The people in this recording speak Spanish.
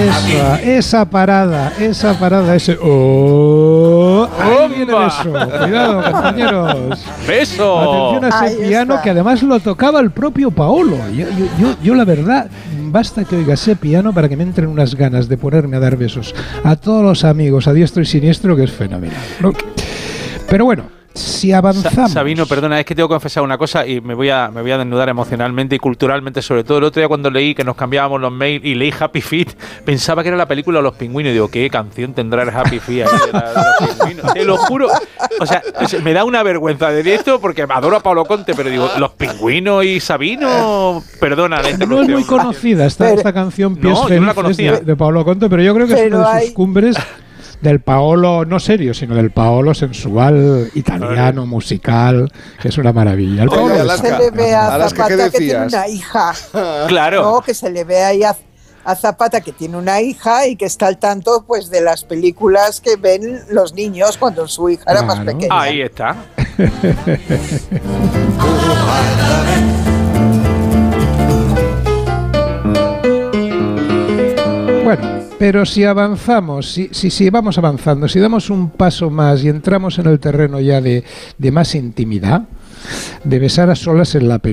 esa parada, ese... ¡Oh! ¡Ahí viene eso! Cuidado, compañeros. ¡Beso! Atención a ese piano que además lo tocaba el propio Paolo. Yo la verdad, basta que oiga ese piano para que me entren unas ganas de ponerme a dar besos a todos los amigos, a diestro y siniestro, que es fenomenal, ¿no? Pero bueno, si avanzamos... Sabino, perdona, es que tengo que confesar una cosa y me voy a desnudar emocionalmente y culturalmente, sobre todo. El otro día cuando leí que nos cambiábamos los mails y leí Happy Feet, pensaba que era la película Los Pingüinos y digo, ¿qué canción tendrá el Happy Feet ahí de los Pingüinos? Te lo juro. O sea, me da una vergüenza de esto porque me adoro a Paolo Conte, pero digo, Los Pingüinos y Sabino, perdona la interrupción. No es muy conocida esta canción Pies Felices de Paolo Conte, pero yo creo que es una de sus cumbres del Paolo, no serio, sino del Paolo sensual, italiano, musical, que es una maravilla. El Paolo se le ve a Zapata que tiene una hija. Claro. No, que se le ve ahí a Zapata que tiene una hija y que está al tanto pues de las películas que ven los niños cuando su hija era más pequeña. Ahí está. Bueno, pero si avanzamos, si vamos avanzando, si damos un paso más y entramos en el terreno ya de más intimidad, de besar a solas en la